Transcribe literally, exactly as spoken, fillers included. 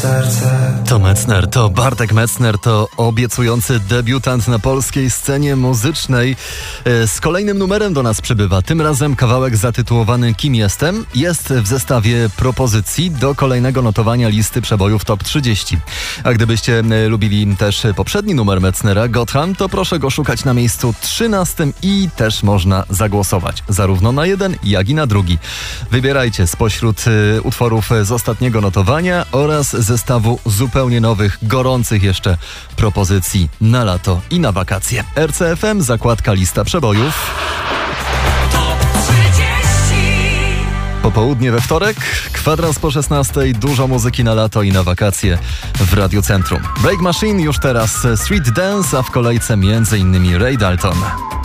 serce. To Metzner, to Bartek Metzner, to obiecujący debiutant na polskiej scenie muzycznej. Z kolejnym numerem do nas przybywa. Tym razem kawałek zatytułowany Kim jestem jest w zestawie propozycji do kolejnego notowania listy przebojów Top trzydzieści. A gdybyście lubili też poprzedni numer Metznera, Gotthard, to proszę go szukać na miejscu trzynastym i też można zagłosować. Zarówno na jeden, jak i na drugi. Wybierajcie spośród utworów z ostatniego notowania oraz zestawu zupełnie nowych, gorących jeszcze propozycji na lato i na wakacje. R C F M, zakładka Lista Przebojów. Popołudnie we wtorek, kwadrans po szesnastej, dużo muzyki na lato i na wakacje w Radiu Centrum. Break Machine już teraz, Street Dance, a w kolejce między innymi Ray Dalton.